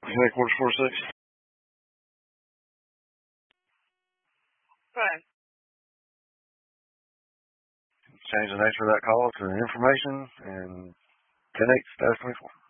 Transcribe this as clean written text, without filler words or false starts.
Headquarters 46. Right. Change the nature of that call to information and 10-8, status 24.